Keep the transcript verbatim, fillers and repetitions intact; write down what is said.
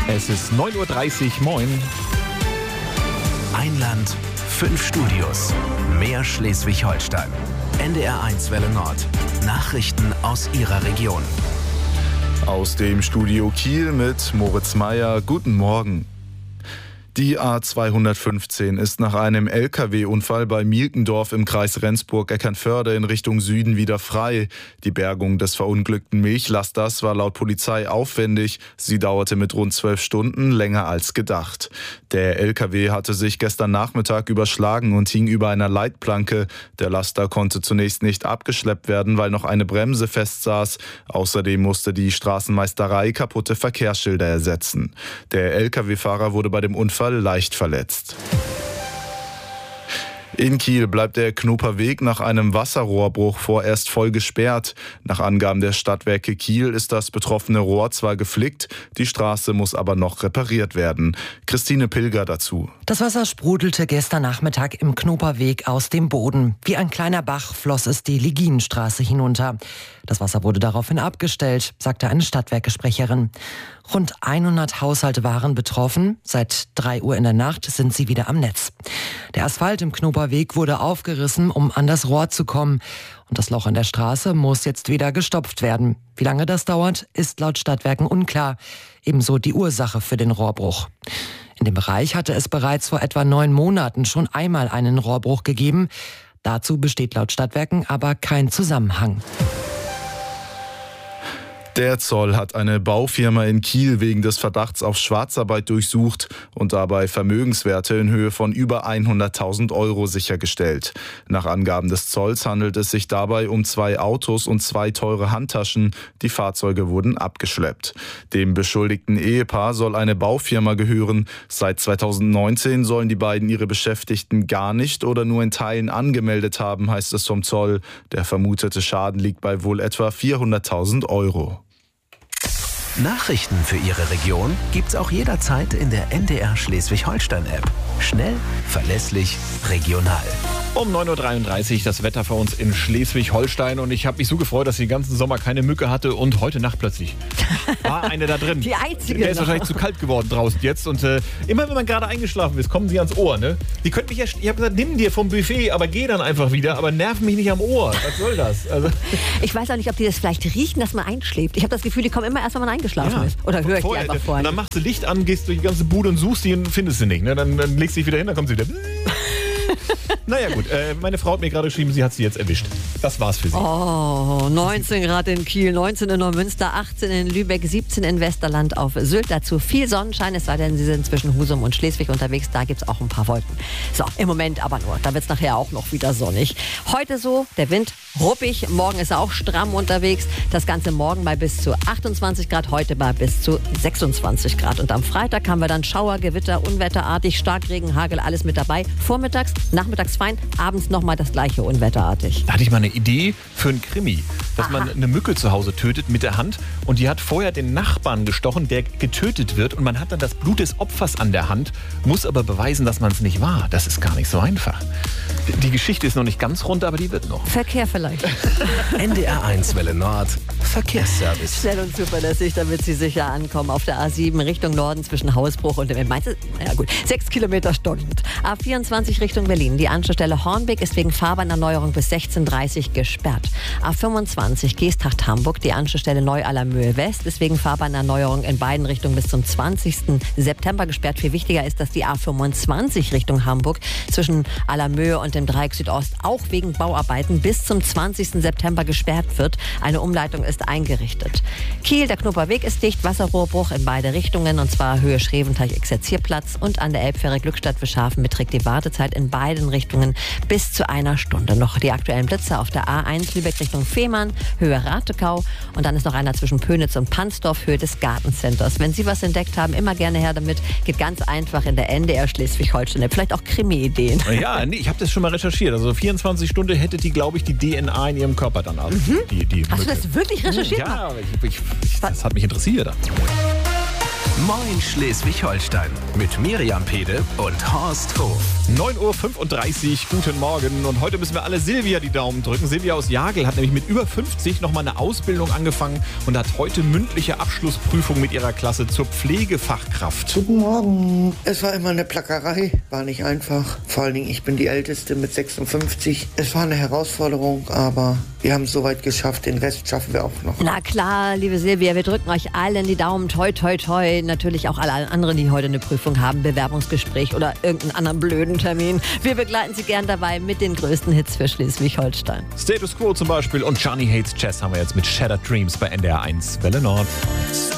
Es ist neun Uhr dreißig, moin. Ein Land, fünf Studios, mehr Schleswig-Holstein. N D R eins Welle Nord. Nachrichten aus Ihrer Region. Aus dem Studio Kiel mit Moritz Meyer. Guten Morgen. Die A zweihundertfünfzehn ist nach einem L K W-Unfall bei Mielkendorf im Kreis Rendsburg-Eckernförde in Richtung Süden wieder frei. Die Bergung des verunglückten Milchlasters war laut Polizei aufwendig. Sie dauerte mit rund zwölf Stunden länger als gedacht. Der L K W hatte sich gestern Nachmittag überschlagen und hing über einer Leitplanke. Der Laster konnte zunächst nicht abgeschleppt werden, weil noch eine Bremse festsaß. Außerdem musste die Straßenmeisterei kaputte Verkehrsschilder ersetzen. Der L K W-Fahrer wurde bei dem Unfall leicht verletzt. In Kiel bleibt der Knoperweg nach einem Wasserrohrbruch vorerst voll gesperrt. Nach Angaben der Stadtwerke Kiel ist das betroffene Rohr zwar geflickt, die Straße muss aber noch repariert werden. Christine Pilger dazu. Das Wasser sprudelte gestern Nachmittag im Knoperweg aus dem Boden. Wie ein kleiner Bach floss es die Liginenstraße hinunter. Das Wasser wurde daraufhin abgestellt, sagte eine Stadtwerkesprecherin. Rund hundert Haushalte waren betroffen. Seit drei Uhr in der Nacht sind sie wieder am Netz. Der Asphalt im Knoperweg wurde aufgerissen, um an das Rohr zu kommen. Und das Loch in der Straße muss jetzt wieder gestopft werden. Wie lange das dauert, ist laut Stadtwerken unklar. Ebenso die Ursache für den Rohrbruch. In dem Bereich hatte es bereits vor etwa neun Monaten schon einmal einen Rohrbruch gegeben. Dazu besteht laut Stadtwerken aber kein Zusammenhang. Der Zoll hat eine Baufirma in Kiel wegen des Verdachts auf Schwarzarbeit durchsucht und dabei Vermögenswerte in Höhe von über hunderttausend Euro sichergestellt. Nach Angaben des Zolls handelt es sich dabei um zwei Autos und zwei teure Handtaschen. Die Fahrzeuge wurden abgeschleppt. Dem beschuldigten Ehepaar soll eine Baufirma gehören. Seit zweitausendneunzehn sollen die beiden ihre Beschäftigten gar nicht oder nur in Teilen angemeldet haben, heißt es vom Zoll. Der vermutete Schaden liegt bei wohl etwa vierhunderttausend Euro. Nachrichten für Ihre Region gibt's auch jederzeit in der N D R Schleswig-Holstein-App. Schnell, verlässlich, regional. Um neun Uhr dreiunddreißig das Wetter für uns in Schleswig-Holstein. Und ich habe mich so gefreut, dass ich den ganzen Sommer keine Mücke hatte. Und heute Nacht plötzlich war eine da drin. Die einzige. Der ist wahrscheinlich zu kalt geworden draußen jetzt. Und äh, immer wenn man gerade eingeschlafen ist, kommen sie ans Ohr. Ne? Die könnten mich ja, ich habe gesagt, nimm dir vom Buffet, aber geh dann einfach wieder. Aber nerv mich nicht am Ohr. Was soll das? Also ich weiß auch nicht, ob die das vielleicht riechen, dass man einschläft. Ich habe das Gefühl, die kommen immer erst, wenn man eingeschlafen ja, ist. Oder höre ich vorher, die einfach vorher. Und dann machst du Licht an, gehst durch die ganze Bude und suchst die und findest sie nicht. Ne? Dann, dann legst du dich wieder hin, dann kommt sie wieder. Naja gut, äh, meine Frau hat mir gerade geschrieben, sie hat sie jetzt erwischt. Das war's für sie. Oh, neunzehn Grad in Kiel, neunzehn in Neumünster, achtzehn in Lübeck, siebzehn in Westerland auf Sylt. Dazu viel Sonnenschein, es sei denn, Sie sind zwischen Husum und Schleswig unterwegs. Da gibt's auch ein paar Wolken. So, im Moment aber nur. Da wird's nachher auch noch wieder sonnig. Heute so, der Wind ruppig. Morgen ist er auch stramm unterwegs. Das Ganze morgen bei bis zu achtundzwanzig Grad, heute bei bis zu sechsundzwanzig Grad. Und am Freitag haben wir dann Schauer, Gewitter, unwetterartig, Starkregen, Hagel, alles mit dabei. Vormittags, nachmittags fein, abends nochmal das gleiche unwetterartig. Da hatte ich mal eine Idee für einen Krimi, dass Aha. man eine Mücke zu Hause tötet mit der Hand und die hat vorher den Nachbarn gestochen, der getötet wird und man hat dann das Blut des Opfers an der Hand, muss aber beweisen, dass man es nicht war. Das ist gar nicht so einfach. Die Geschichte ist noch nicht ganz rund, aber die wird noch. Verkehr vielleicht. N D R eins Welle Nord. Verkehrsservice. Schnell und zuverlässig, damit Sie sicher ankommen. Auf der A sieben Richtung Norden zwischen Hausbruch und dem Mainz. Ja gut, sechs Kilometer stockend. A vierundzwanzig Richtung Berlin. Die Anschlussstelle Hornbeck ist wegen Fahrbahnerneuerung bis sechzehn Uhr dreißig gesperrt. A fünfundzwanzig Geesthacht-Hamburg. Die Anschlussstelle Neu-Allermöhe West ist wegen Fahrbahnerneuerung in beiden Richtungen bis zum zwanzigsten September gesperrt. Viel wichtiger ist, dass die A fünfundzwanzig Richtung Hamburg zwischen Allermöhe und dem Dreieck Südost auch wegen Bauarbeiten bis zum zwanzigsten September gesperrt wird. Eine Umleitung ist eingerichtet. Kiel, der Knoperweg ist dicht, Wasserrohrbruch in beide Richtungen und zwar Höhe Schreventeich-Exerzierplatz und an der Elbfähre Glückstadt-Wischhafen beträgt die Wartezeit in beiden Richtungen bis zu einer Stunde. Noch die aktuellen Blitze auf der A eins Lübeck Richtung Fehmarn, Höhe Ratekau und dann ist noch einer zwischen Pönitz und Pansdorf, Höhe des Gartencenters. Wenn Sie was entdeckt haben, immer gerne her damit. Geht ganz einfach in der N D R Schleswig-Holstein. Vielleicht auch Krimi-Ideen. Ja, nee, ich habe das schon mal recherchiert. Also vierundzwanzig Stunden hätte die, glaube ich, die D N A in ihrem Körper dann ab. Mhm. Die, die Hast Mücke. du das wirklich recherchiert? Ja, ich, ich, ich, das hat mich interessiert. Moin Schleswig-Holstein. mit Miriam Pede und Horst Hof. neun Uhr fünfunddreißig, guten Morgen. Und heute müssen wir alle Silvia die Daumen drücken. Silvia aus Jagel hat nämlich mit über fünfzig nochmal eine Ausbildung angefangen und hat heute mündliche Abschlussprüfung mit ihrer Klasse zur Pflegefachkraft. Guten Morgen. Es war immer eine Plackerei, war nicht einfach. Vor allen Dingen, ich bin die Älteste mit sechsundfünfzig. Es war eine Herausforderung, aber wir haben es soweit geschafft. Den Rest schaffen wir auch noch. Na klar, liebe Silvia, wir drücken euch allen die Daumen. Toi, toi, toi. Natürlich auch alle anderen, die heute eine Prüfung haben, Bewerbungsgespräch oder irgendeinen anderen blöden Termin. Wir begleiten Sie gern dabei mit den größten Hits für Schleswig-Holstein. Status Quo zum Beispiel und Johnny Hates Chess haben wir jetzt mit Shattered Dreams bei N D R eins Welle Nord.